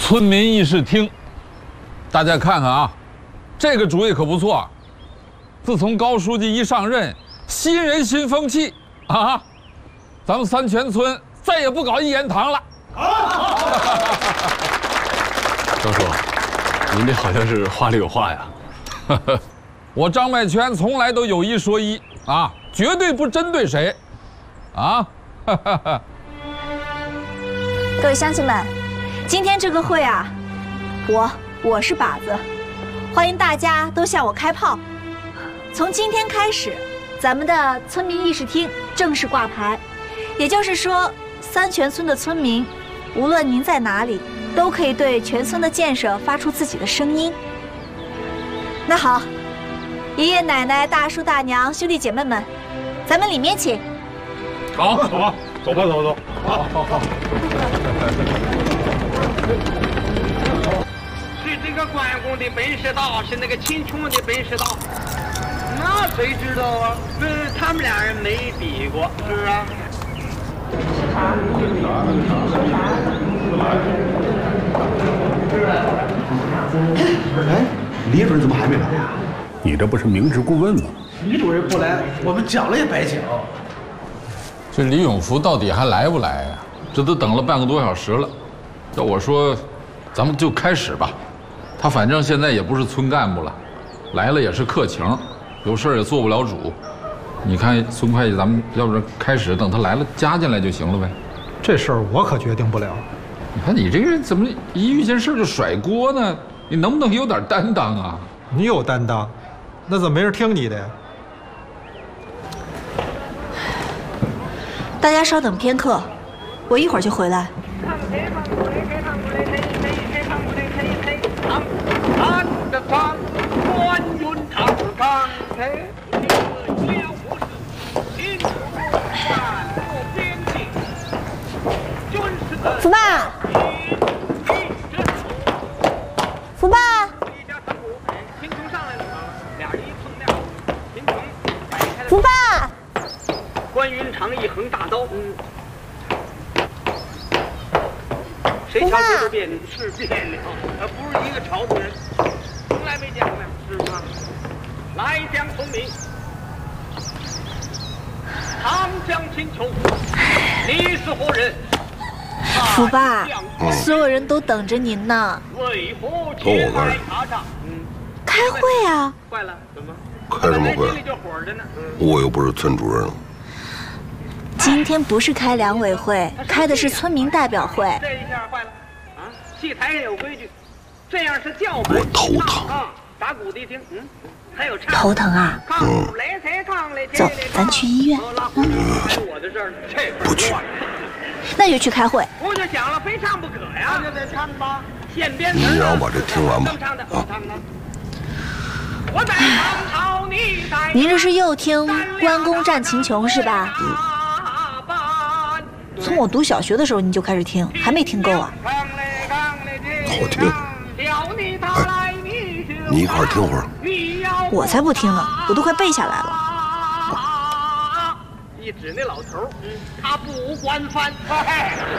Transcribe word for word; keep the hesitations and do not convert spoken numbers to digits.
村民议事厅，大家看看啊，这个主意可不错。自从高书记一上任，新人新风气啊，咱们三泉村再也不搞一言堂了。 张叔，您这好像是话里有话呀。 我张麦全从来都有一说一啊，绝对不针对谁，啊。 各位乡亲们，今天这个会啊，我我是靶子，欢迎大家都向我开炮。从今天开始，咱们的村民议事厅正式挂牌，也就是说，三泉村的村民，无论您在哪里，都可以对全村的建设发出自己的声音。那好，爷爷奶奶、大叔大娘、兄弟姐妹们，咱们里面请。 好，走吧， 走吧，走走。 好好好。 是这个关公的本事大，是那个秦琼的本事大，那谁知道啊？这他们俩人没比过，是不是啊？ 哎，李主任怎么还没来呀？ 你这不是明知故问吗？ 李主任不来，我们讲了也白讲。 这李永福到底还来不来呀？这都等了半个多小时了。要我说，咱们就开始吧。他反正现在也不是村干部了，来了也是客情，有事也做不了主。你看孙会计，咱们要不然开始，等他来了加进来就行了呗。 这事儿我可决定不了。 你看你这个人怎么一遇见事就甩锅呢？你能不能有点担当啊？ 你有担当，那怎么没人听你的呀？ 大家稍等片刻，我一会儿就回来。福爸，福爸，福爸。 关云长一横大刀，嗯，谁瞧这变是变了，呃，不是一个朝的人，从来没见过面，是吗？来将村民，长江秦琼，你是何人？ 福爸，所有人都等着您呢。 为何前来查账？嗯， 开会啊！ 坏了，怎么？ 开什么会？我又不是村主任了。 今天不是开两委会，开的是村民代表会。 这一下坏了，啊，戏台上有规矩，这样是叫板。 我头疼啊，打鼓的听，嗯，还有唱。 头疼啊？ 嗯。 走，咱去医院。 嗯。我的事儿，这不去。 那就去开会。 我就想了，非唱不可呀，就得唱吧。现编词。 你让我把这听完吧。 啊。我在唐朝，你在。 您这是又听关公战秦琼是吧？ 嗯。 从我读小学的时候你就开始听，还没听够啊？ 好听。哎，你一块儿听会儿。 我才不听呢，我都快背下来了。 一指那老头儿，他不管饭。